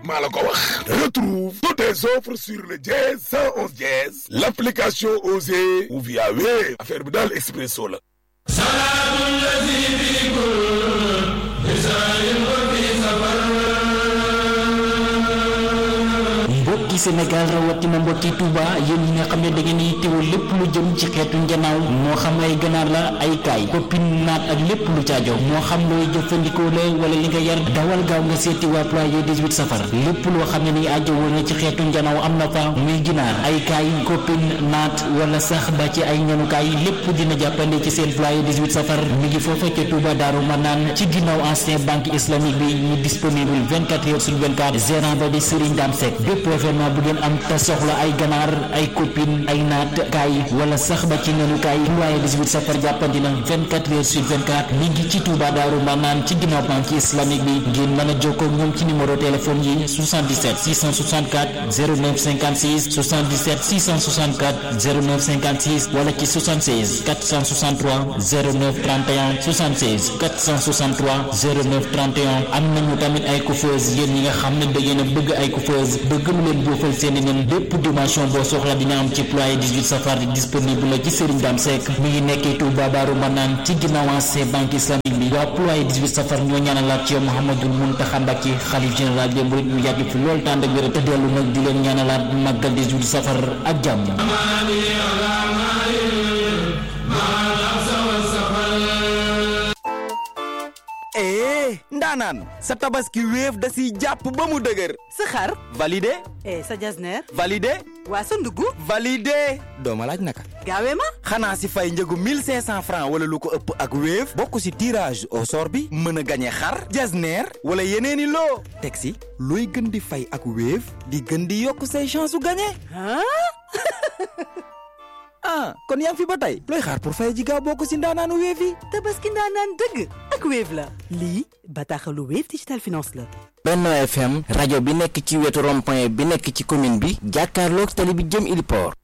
maa la ko wax. Retrouve toutes tes offres sur le dièse 111 dièse, l'application Osée ou via Wave. Affaire bi daal Expresso la. mbokki Sénégal rawatina mbokki Touba yéen ñi nga xam ne da ngeen di teewul lépp lu jëm ci xeetu njanaaw moo xam ay ganaar la ay kaay koppin naat ak lépp lu caajo moo xam looy jëfandikoo la wala li nga yar dawal gaaw nga seeti waa Ployer 18 safar lépp loo xam ne ni aajo woon na ci xeetu njanaaw am na fa muy ginaar ay kaay koppin naat wala sax ba ci ay ñanukaay lépp dina jàppande ci seen Ployer 18 safar mi ngi foofa ca Touba Daaru Manaan ci ginnaaw ancien banque islamique bi ñu disponible 24 heures sur 24 gérant ba di Serigne Dame Seck événement bu ngeen am te soxla ay ganaar ay copine ay naat kaay wala sax ba ci nenu kaay Ployer 18 safar jàppandi na 24 heures sur 24 mi ngi ci Touba Daaru Manaan ci ginnaaw banque islamique bi ngeen mën a jokkoo ak ñoom ci numéro téléphone yi 77 664 09 56 77 664 09 56 wala ci 76 463 09 31 76 463 09 31 am nañu tamit ay coiffeuse yéen ñi nga xam ne da ngeen a bëgg ay coiffeuse bëgg lu leen boofal seen i nen bépp dimension boo soxla dina am ci Ployer 18 safar disponible la ci Serigne Dame Seck mi ngi nekkee Touba Daaru Manaan ci ginnaaw ancien banque islamique bi waa Ployer 18 safar ñoo ñaanalaat ci yow Mouhamadoul Mountakha Mbacké xalif général des mourides mu yàgg fi lool tànd ak wér te dellu nag di leen ñaanalaat màggal 18 safar ak jàmm. ndaanaan sa tabaski Wave da siy jàpp ba mu dëgër. sa xar validé. sa jasneer validé. waa sa ndugg validé. doo ma laaj naka. gaawee ma. xanaa si fay njëgu 1500 francs wala lu ko ëpp ak Wave. bokk si tirage au sort bi mën a gañe xar jasneer wala yeneeni loo. teg si looy gën di fay ak Wave di gën di yokk say chance su gañe. kon yaa ngi fi ba tey looy xaar pour fay ji gaaw bokk si ndaanaanu Wave yi. tabaski ndaanaan dëgg ak Wave la. lii bataaxalu Wave Digital Finance la. Benno FM rajo bi nekk ci wetu rond-point bi nekk ci commune bi jàkkaarloog tali bi jëm Ili Port.